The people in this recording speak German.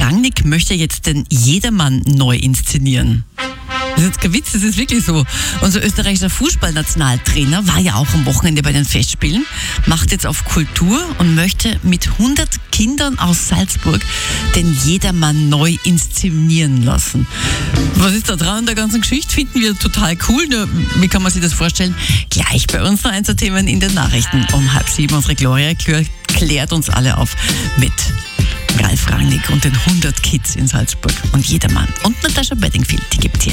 Rangnick möchte jetzt den Jedermann neu inszenieren. Das ist jetzt kein Witz, das ist wirklich so. Unser österreichischer Fußballnationaltrainer war ja auch am Wochenende bei den Festspielen, macht jetzt auf Kultur und möchte mit 100 Kindern aus Salzburg den Jedermann neu inszenieren lassen. Was ist da dran an der ganzen Geschichte? Finden wir total cool. Nur, wie kann man sich das vorstellen? Gleich bei uns noch ein, zwei Themen in den Nachrichten. Um 6:30 unsere Gloria klärt uns alle auf mit Ralf Rangnick und den 100 Kids in Salzburg und Jedermann. Und Natascha Bedingfield, die gibt's hier.